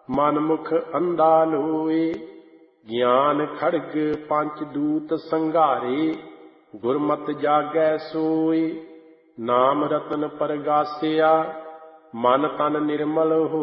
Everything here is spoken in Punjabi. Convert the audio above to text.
ਮਨ ਮੁਖ ਅੰਧਾ ਲੋਏ। ਗਿਆਨ ਖੜਗ ਪੰਚ ਦੂਤ ਸੰਘਾਰੇ, ਗੁਰਮਤਿ ਜਾਗੈ ਸੋਏ। ਨਾਮ ਰਤਨ ਪਰਗਾਸਿਆ, ਮਨ ਤਨ ਨਿਰਮਲ